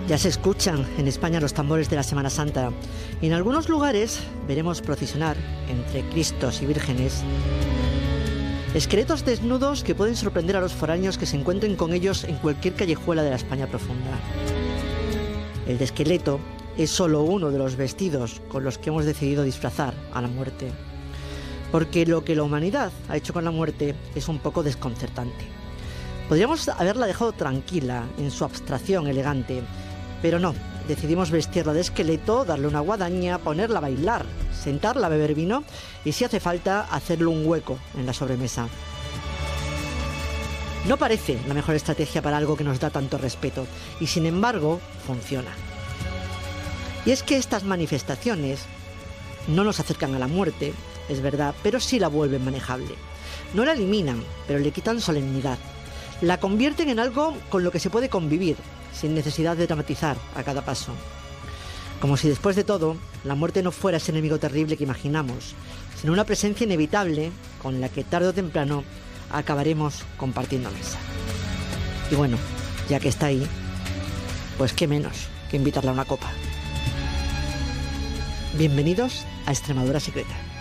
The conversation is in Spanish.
Ya se escuchan en España los tambores de la Semana Santa. En algunos lugares veremos procesionar entre Cristos y vírgenes esqueletos desnudos que pueden sorprender a los foráneos que se encuentren con ellos en cualquier callejuela de la España profunda. El de esqueleto es solo uno de los vestidos con los que hemos decidido disfrazar a la muerte. Porque lo que la humanidad ha hecho con la muerte es un poco desconcertante. Podríamos haberla dejado tranquila en su abstracción elegante, pero no, decidimos vestirla de esqueleto, darle una guadaña, ponerla a bailar, sentarla a beber vino y, si hace falta, hacerle un hueco en la sobremesa. No parece la mejor estrategia para algo que nos da tanto respeto y, sin embargo, funciona. Y es que estas manifestaciones no nos acercan a la muerte, es verdad, pero sí la vuelven manejable. No la eliminan, pero le quitan solemnidad. La convierten en algo con lo que se puede convivir, sin necesidad de dramatizar a cada paso. Como si después de todo, la muerte no fuera ese enemigo terrible que imaginamos, sino una presencia inevitable con la que tarde o temprano acabaremos compartiendo mesa. Y bueno, ya que está ahí, pues qué menos que invitarla a una copa. Bienvenidos a Extremadura Secreta.